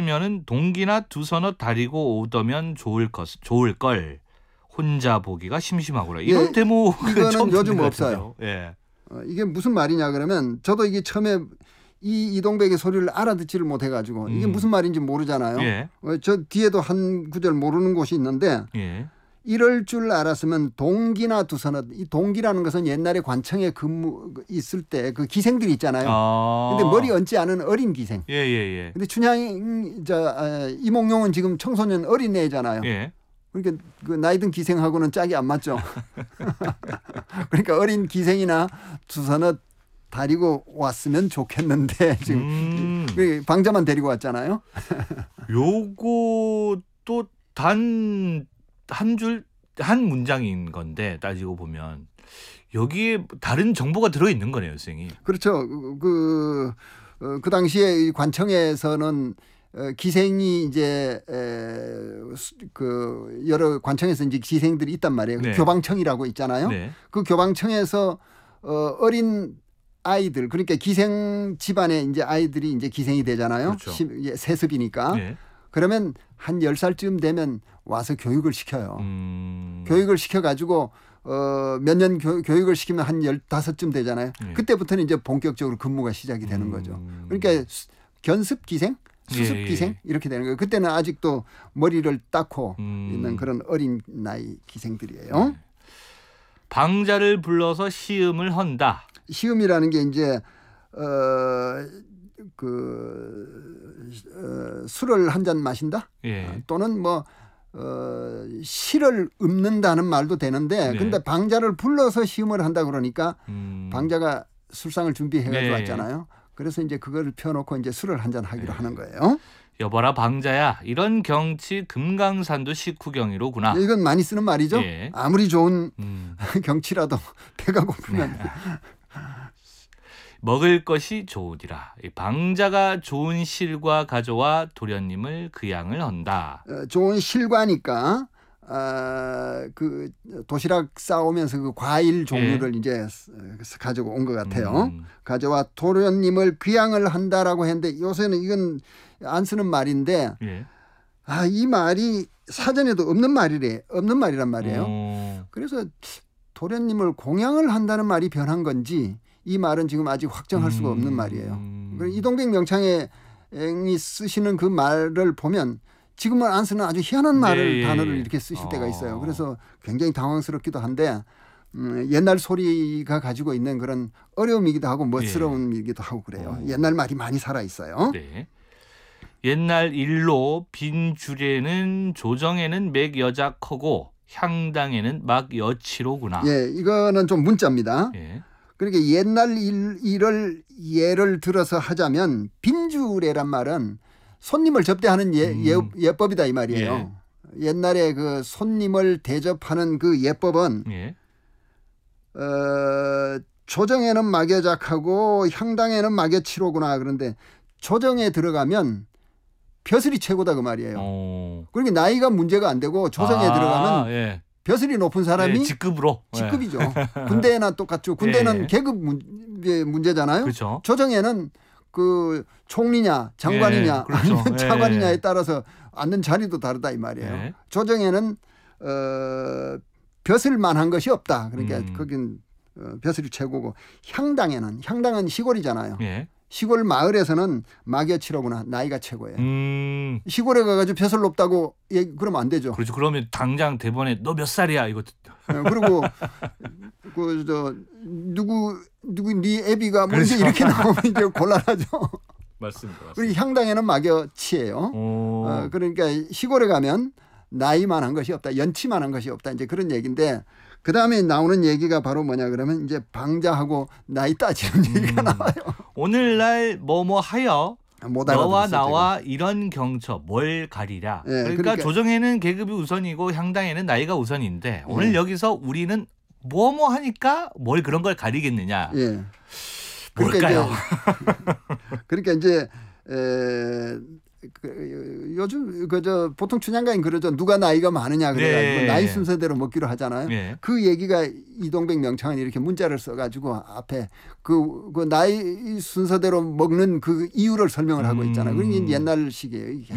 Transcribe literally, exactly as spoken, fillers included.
그러면은 동기나 두서너 다리고 오더면 좋을 것 좋을 걸 혼자 보기가 심심하구나. 이런 예, 대목은 이거는 처음 요즘 듣는 것 없어요. 같은데요. 예. 어, 이게 무슨 말이냐 그러면 저도 이게 처음에 이 이동백의 소리를 알아듣지를 못해가지고 이게 음. 무슨 말인지 모르잖아요. 예. 어, 저 뒤에도 한 구절 모르는 곳이 있는데 예. 이럴 줄 알았으면 동기나 두서너, 이 동기라는 것은 옛날에 관청에 근무 있을 때 그 기생들이 있잖아요. 아. 근데 머리 얹지 않은 어린 기생. 예, 예, 예. 근데 춘향 저 아, 이몽룡은 지금 청소년 어린애잖아요. 예. 그러니까 그 나이든 기생하고는 짝이 안 맞죠. 그러니까 어린 기생이나 두서너 다리고 왔으면 좋겠는데 지금 음. 방자만 데리고 왔잖아요. 요것도 단 한 줄 한 문장인 건데 따지고 보면 여기에 다른 정보가 들어 있는 거네요, 선생님. 그렇죠. 그, 그, 그 당시에 이 관청에서는 기생이 이제 그 여러 관청에서 이제 기생들이 있단 말이에요. 네. 교방청이라고 있잖아요. 네. 그 교방청에서 어린 아이들, 그러니까 기생 집안에 이제 아이들이 이제 기생이 되잖아요. 그렇죠. 세습이니까. 네. 그러면 한 열 살쯤 되면 와서 교육을 시켜요. 음. 교육을 시켜가지고 어, 몇 년 교육을 시키면 한 열다섯쯤 되잖아요. 네. 그때부터는 이제 본격적으로 근무가 시작이 되는 음. 거죠. 그러니까 견습 기생, 수습 예, 예. 기생 이렇게 되는 거예요. 그때는 아직도 머리를 닦고 음. 있는 그런 어린 나이 기생들이에요. 네. 방자를 불러서 시음을 헌다. 시음이라는 게 이제 어, 그 어, 술을 한 잔 마신다. 예. 또는 뭐 어, 시를 읊는다는 말도 되는데 네. 근데 방자를 불러서 시음을 한다 그러니까 음. 방자가 술상을 준비해가지고 네. 왔잖아요. 그래서 이제 그거를 펴놓고 이제 술을 한 잔 하기로 네. 하는 거예요. 여보라 방자야, 이런 경치 금강산도 식후경이로구나. 이건 많이 쓰는 말이죠. 예. 아무리 좋은 음. 경치라도 배가 고프면 먹을 것이 좋으리라. 이 방자가 좋은 실과 가져와 도련님을 그양을 헌다. 어, 좋은 실과니까 아, 그 도시락 싸오면서 그 과일 종류를 예. 이제 가지고 온 것 같아요. 음. 가져와 도련님을 귀양을 한다라고 했는데 요새는 이건 안 쓰는 말인데 예. 아, 이 말이 사전에도 없는 말이래. 없는 말이란 말이에요. 어. 그래서 도련님을 공양을 한다는 말이 변한 건지 이 말은 지금 아직 확정할 수가 없는 말이에요. 음. 이동백 명창이 쓰시는 그 말을 보면 지금은 안 쓰는 아주 희한한 말을 네. 단어를 이렇게 쓰실 어. 때가 있어요. 그래서 굉장히 당황스럽기도 한데 음, 옛날 소리가 가지고 있는 그런 어려움이기도 하고 멋스러움이기도 하고 그래요. 어. 옛날 말이 많이 살아 있어요. 네. 옛날 일로 빈 줄에는 조정에는 맥 여자 커고 향당에는 막 여치로구나. 예, 이거는 좀 문자입니다. 예. 그러니까 옛날 일, 일을 예를 들어서 하자면 빈주례란 말은 손님을 접대하는 예, 음. 예, 예법이다 이 말이에요. 예. 옛날에 그 손님을 대접하는 그 예법은 예. 어, 조정에는 막여작하고 향당에는 막여치로구나. 그런데 조정에 들어가면 벼슬이 최고다 그 말이에요. 어. 그러니까 나이가 문제가 안 되고 조정에 아, 들어가면 예. 벼슬이 높은 사람이 예, 직급으로. 직급이죠. 군대나 똑같죠. 군대는 예. 계급 문제, 문제잖아요. 그렇죠. 조정에는 그 총리냐 장관이냐 예, 그렇죠. 아니면 차관이냐에 예. 따라서 앉는 자리도 다르다 이 말이에요. 예. 조정에는 어, 벼슬만한 것이 없다. 그러니까 음. 거긴 어, 벼슬이 최고고 향당에는 향당은 시골이잖아요. 예. 시골 마을에서는 막여치로구나 나이가 최고예요. 음. 시골에 가가지고 벼슬 높다고 얘기 그러면 안 되죠. 그렇죠. 그러면 당장 대본에 너 몇 살이야 이거. 어, 그리고 그 저 누구 누구 네 애비가 뭔지 그렇죠. 이렇게 나오면 이제 곤란하죠. 맞습니다. 맞습니다. 그리고 향당에는 막여치예요. 오. 어, 그러니까 시골에 가면 나이만한 것이 없다, 연치만한 것이 없다 이제 그런 얘기인데 그 다음에 나오는 얘기가 바로 뭐냐 그러면 이제 방자하고 나이 따지는 음. 얘기가 나와요. 오늘날 뭐뭐 하여 못 너와 알아들었어요, 나와 이런 경처 뭘 가리랴. 예, 그러니까, 그러니까- 조정에는 계급이 우선이고 향당에는 나이가 우선인데 오늘 예. 여기서 우리는 뭐뭐 하니까 뭘 그런 걸 가리겠느냐. 예. 뭘까요? 이제, 그러니까 이제 에, 그, 요즘 그저 보통 춘향가인 그러죠. 누가 나이가 많으냐 그래가지고 네. 나이 순서대로 먹기로 하잖아요. 예. 그 얘기가 이동백 명창은 이렇게 문자를 써가지고 앞에 그, 그 나이 순서대로 먹는 그 이유를 설명을 하고 있잖아요. 그게 음. 옛날식이에요. 이게.